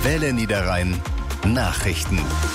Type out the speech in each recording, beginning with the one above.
Welle Niederrhein Nachrichten.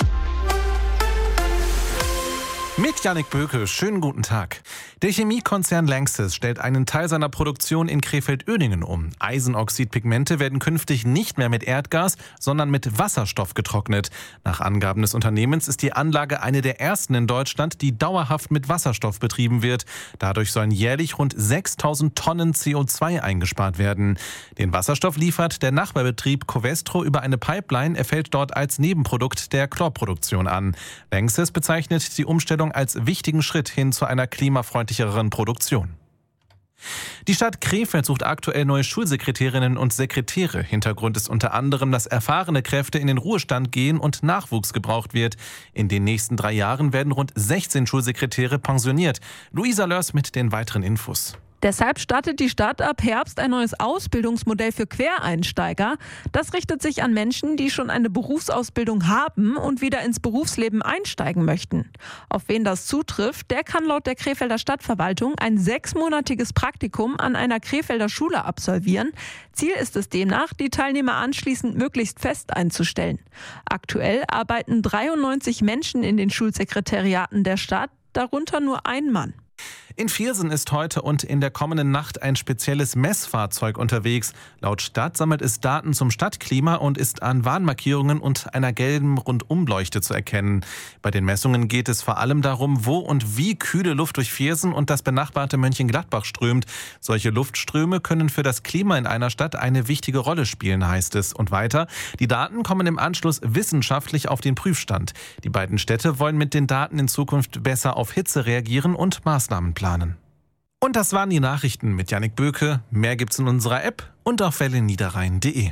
Mit Jannik Böke, schönen guten Tag. Der Chemiekonzern Lanxess stellt einen Teil seiner Produktion in Krefeld-Oeningen um. Eisenoxidpigmente werden künftig nicht mehr mit Erdgas, sondern mit Wasserstoff getrocknet. Nach Angaben des Unternehmens ist die Anlage eine der ersten in Deutschland, die dauerhaft mit Wasserstoff betrieben wird. Dadurch sollen jährlich rund 6.000 Tonnen CO2 eingespart werden. Den Wasserstoff liefert der Nachbarbetrieb Covestro über eine Pipeline. Er fällt dort als Nebenprodukt der Chlorproduktion an. Lanxess bezeichnet die Umstellung als wichtigen Schritt hin zu einer klimafreundlicheren Produktion. Die Stadt Krefeld sucht aktuell neue Schulsekretärinnen und Sekretäre. Hintergrund ist unter anderem, dass erfahrene Kräfte in den Ruhestand gehen und Nachwuchs gebraucht wird. In den nächsten 3 Jahren werden rund 16 Schulsekretäre pensioniert. Luisa Lörs mit den weiteren Infos. Deshalb startet die Stadt ab Herbst ein neues Ausbildungsmodell für Quereinsteiger. Das richtet sich an Menschen, die schon eine Berufsausbildung haben und wieder ins Berufsleben einsteigen möchten. Auf wen das zutrifft, der kann laut der Krefelder Stadtverwaltung ein 6-monatiges Praktikum an einer Krefelder Schule absolvieren. Ziel ist es demnach, die Teilnehmer anschließend möglichst fest einzustellen. Aktuell arbeiten 93 Menschen in den Schulsekretariaten der Stadt, darunter nur ein Mann. In Viersen ist heute und in der kommenden Nacht ein spezielles Messfahrzeug unterwegs. Laut Stadt sammelt es Daten zum Stadtklima und ist an Warnmarkierungen und einer gelben Rundumleuchte zu erkennen. Bei den Messungen geht es vor allem darum, wo und wie kühle Luft durch Viersen und das benachbarte Mönchengladbach strömt. Solche Luftströme können für das Klima in einer Stadt eine wichtige Rolle spielen, heißt es. Und weiter, die Daten kommen im Anschluss wissenschaftlich auf den Prüfstand. Die beiden Städte wollen mit den Daten in Zukunft besser auf Hitze reagieren und Maßnahmen planen. Und das waren die Nachrichten mit Jannik Böke. Mehr gibt's in unserer App und auf welleniederrhein.de.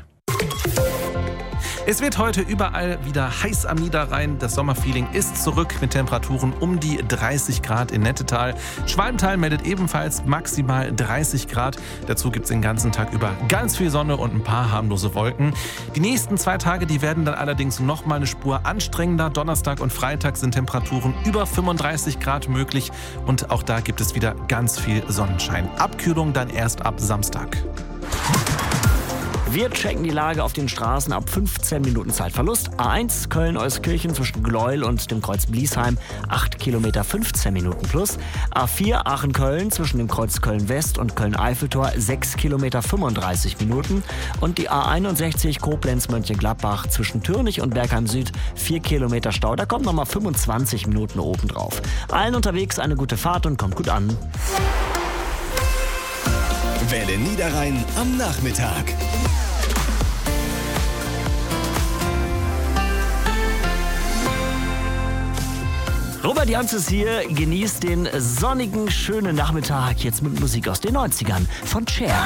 Es wird heute überall wieder heiß am Niederrhein. Das Sommerfeeling ist zurück mit Temperaturen um die 30 Grad in Nettetal. Schwalmtal meldet ebenfalls maximal 30 Grad. Dazu gibt es den ganzen Tag über ganz viel Sonne und ein paar harmlose Wolken. Die nächsten 2 Tage, die werden dann allerdings noch mal eine Spur anstrengender. Donnerstag und Freitag sind Temperaturen über 35 Grad möglich. Und auch da gibt es wieder ganz viel Sonnenschein. Abkühlung dann erst ab Samstag. Wir checken die Lage auf den Straßen ab 15 Minuten Zeitverlust. A1 Köln-Euskirchen zwischen Gleuel und dem Kreuz Bliesheim 8 Kilometer 15 Minuten plus. A4 Aachen-Köln zwischen dem Kreuz Köln-West und Köln-Eiffeltor 6 Kilometer 35 Minuten. Und die A61 Koblenz-Mönchengladbach zwischen Türnich und Bergheim Süd 4 Kilometer Stau. Da kommen nochmal 25 Minuten obendrauf. Allen unterwegs eine gute Fahrt und kommt gut an. Welle Niederrhein am Nachmittag. Robert Janz ist hier, genießt den sonnigen, schönen Nachmittag jetzt mit Musik aus den 90ern von Cher.